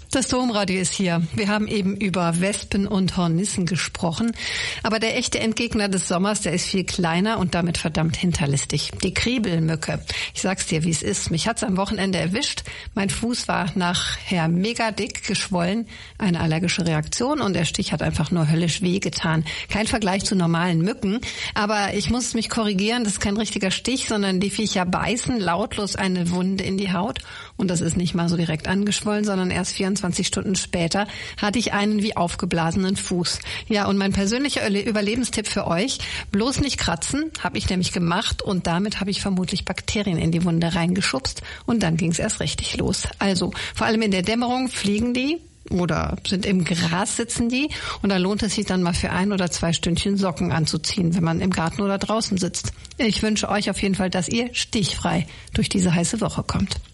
Das Domradio ist hier. Wir haben eben über Wespen und Hornissen gesprochen. Aber der echte Endgegner des Sommers, der ist viel kleiner und damit verdammt hinterlistig. Die Kriebelmücke. Ich sag's dir, wie es ist. Mich hat's am Wochenende erwischt. Mein Fuß war nachher mega dick geschwollen. Eine allergische Reaktion und der Stich hat einfach nur höllisch wehgetan. Kein Vergleich zu normalen Mücken. Aber ich muss mich korrigieren, das ist kein richtiger Stich, sondern die Viecher beißen lautlos eine Wunde in die Haut. Und das ist nicht mal so direkt angeschwollen, sondern erst 24 Stunden später hatte ich einen wie aufgeblasenen Fuß. Ja, und mein persönlicher Überlebenstipp für euch, bloß nicht kratzen, habe ich nämlich gemacht und damit habe ich vermutlich Bakterien in die Wunde reingeschubst und dann ging es erst richtig los. Also, vor allem in der Dämmerung fliegen die oder sind im Gras sitzen die und da lohnt es sich dann mal für 1 oder 2 Stündchen Socken anzuziehen, wenn man im Garten oder draußen sitzt. Ich wünsche euch auf jeden Fall, dass ihr stichfrei durch diese heiße Woche kommt.